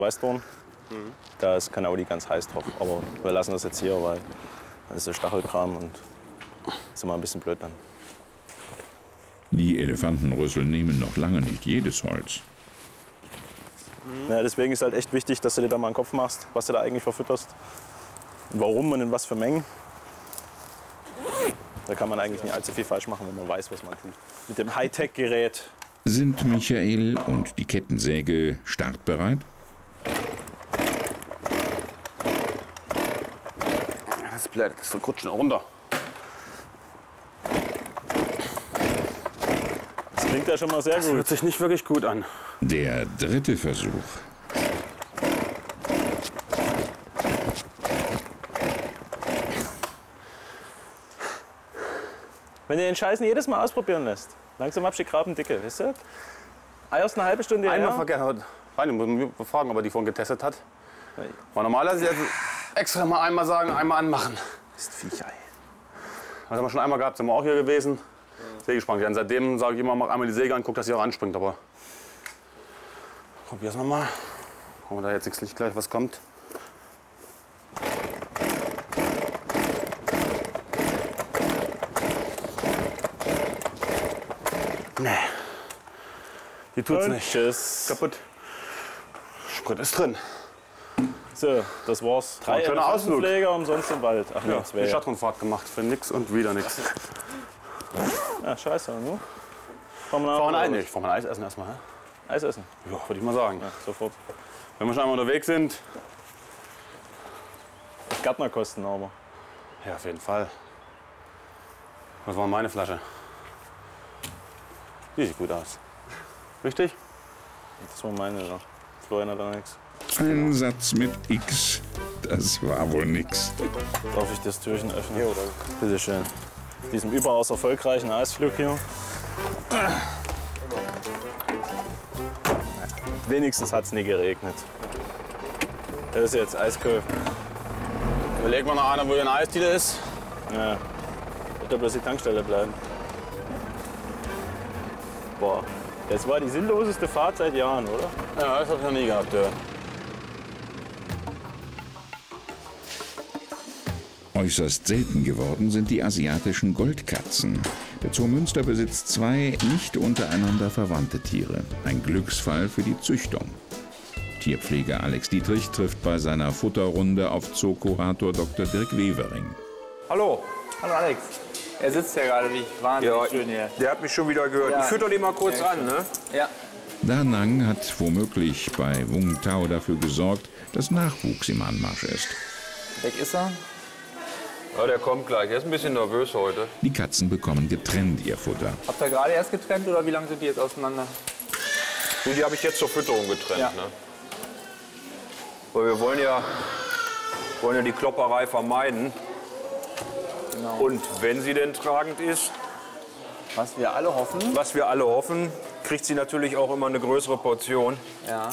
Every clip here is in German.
Weißdorn. Da ist Kanaudi ganz heiß drauf. Aber wir lassen das jetzt hier, weil das ist so Stachelkram und das ist immer ein bisschen blöd dann. Die Elefantenrüssel nehmen noch lange nicht jedes Holz. Ja, deswegen ist halt echt wichtig, dass du dir da mal einen Kopf machst, was du da eigentlich verfütterst. Und warum und in was für Mengen. Da kann man eigentlich nicht allzu viel falsch machen, wenn man weiß, was man tut. Mit dem Hightech-Gerät. Sind Michael und die Kettensäge startbereit? Das ist blöd, das rutscht schnell runter. Das klingt ja schon mal sehr Das gut. hört sich nicht wirklich gut an. Der dritte Versuch. Wenn ihr den Scheißen jedes Mal ausprobieren lässt, langsam Abschiedgraben dicke, wisst ihr? Erst eine halbe Stunde Einmal her. vergessen. Ich muss mich fragen, ob er die vorhin getestet hat. Weil normalerweise jetzt extra mal einmal sagen, einmal anmachen. Das ist Viecher, ey. Das haben wir schon einmal gehabt, sind wir auch hier gewesen. Sägesprang. Ja, seitdem sage ich immer, mach einmal die Säge an, guck, dass sie auch anspringt. Aber probier's mal. Gucken wir da jetzt nicht gleich was kommt. Nee. Die tut's Und nicht. tschüss. Kaputt. Sprit ist drin. So, das war's. 3 schöner Ausflug. Elefantenpfleger umsonst im Wald. Ach nee, Ja, 2. eine Stadtrundfahrt gemacht für nix und wieder nix. Ja, scheiße, ne? Fahren Fahren ein nicht. Fahren wir ein Eis essen erstmal, hä? Eis essen. Ja, würde ich mal sagen. Ja, sofort. Wenn wir schon einmal unterwegs sind. Gärtnerkosten aber. Ja, auf jeden Fall. Was war meine Flasche? Die sieht gut aus. Richtig? Das war meine, ja. Florian hat da nichts. Ein Satz mit X. Das war wohl nix. Darf ich das Türchen öffnen? Ja, oder? Bitte schön. Diesem überaus erfolgreichen Eisflug hier. Wenigstens hat es nie geregnet. Das ist jetzt Eiskaufen. Überlegen wir noch einer, wo hier eine Eisdiele ist. Ja. Wird da bloß die Tankstelle bleiben. Boah. Das war die sinnloseste Fahrt seit Jahren, oder? Ja, das habe ich noch nie gehabt, ja. Äußerst selten geworden sind die asiatischen Goldkatzen. Der Zoo Münster besitzt 2 nicht untereinander verwandte Tiere. Ein Glücksfall für die Züchtung. Tierpfleger Alex Dietrich trifft bei seiner Futterrunde auf Zookurator Dr. Dirk Wevering. Hallo. Hallo Alex. Er sitzt ja gerade wie wahnsinnig schön hier. Der hat mich schon wieder gehört. Ja. Ich fütter den mal kurz Ja, an, ne? Ja. Da Nang hat womöglich bei Wung Tao dafür gesorgt, dass Nachwuchs im Anmarsch ist. Weg ist er. Ja, der kommt gleich. Er ist ein bisschen nervös heute. Die Katzen bekommen getrennt ihr Futter. Habt ihr gerade erst getrennt oder wie lange sind die jetzt auseinander? Und die habe ich jetzt zur Fütterung getrennt, Ja. ne? Weil wir wollen ja die Klopperei vermeiden. Genau. Und wenn sie denn tragend ist, Was wir alle hoffen. was wir alle hoffen, kriegt sie natürlich auch immer eine größere Portion. Ja.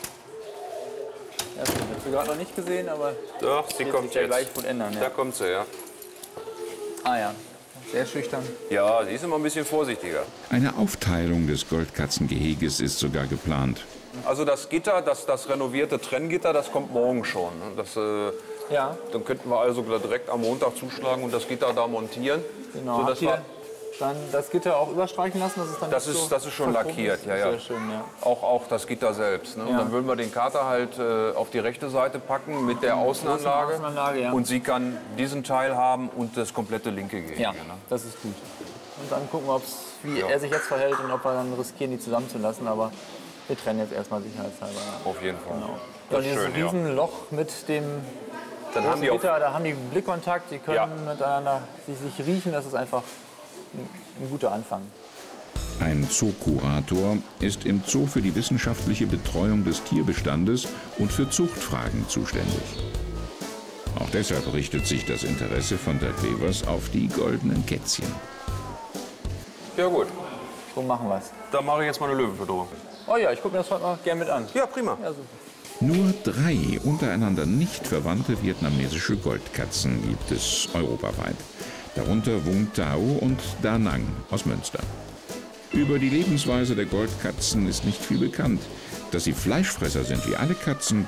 Das hast du gerade noch nicht gesehen, aber Doch, sie wird kommt sich ja jetzt. gleich wohl ändern. Da Ja. kommt sie, ja. Ah ja. Sehr schüchtern. Ja, sie ist immer ein bisschen vorsichtiger. Eine Aufteilung des Goldkatzengeheges ist sogar geplant. Also das Gitter, das renovierte Trenngitter, das kommt morgen schon. Das, Ja, dann könnten wir also direkt am Montag zuschlagen und das Gitter da montieren. genau. sodass Habt ihr dann das Gitter auch überstreichen lassen? Das ist, dann Das nicht ist- so das ist schon verchromt lackiert, ist? ja, ja. Sehr schön, ja. Auch das Gitter selbst. Ne? Und Ja. dann würden wir den Kater halt auf die rechte Seite packen mit der Außenanlage. Außenanlage, ja. Und sie kann diesen Teil haben und das komplette linke Gehege. Ja, Ne? das ist gut. Und dann gucken wir, wie Ja. er sich jetzt verhält und ob wir dann riskieren, die zusammenzulassen. Aber wir trennen jetzt erstmal sicherheitshalber. Ja. Auf jeden Fall. Genau. Das Und ist dieses schön, ja. Riesenloch mit dem Dann haben großen die auch, Gitter, da haben die Blickkontakt, die können Ja. miteinander sich riechen. Das ist einfach ein guter Anfang. Ein Zookurator ist im Zoo für die wissenschaftliche Betreuung des Tierbestandes und für Zuchtfragen zuständig. Auch deshalb richtet sich das Interesse von Dirk Wevers auf die goldenen Kätzchen. ja gut, So machen wir es. dann mache ich jetzt mal eine Löwenfütterung. Oh ja, ich gucke mir das heute mal gerne mit an. Ja, prima. Ja, super. Nur 3 untereinander nicht verwandte vietnamesische Goldkatzen gibt es europaweit. Darunter Wung Tao und Da Nang aus Münster. Über die Lebensweise der Goldkatzen ist nicht viel bekannt. Dass sie Fleischfresser sind wie alle Katzen,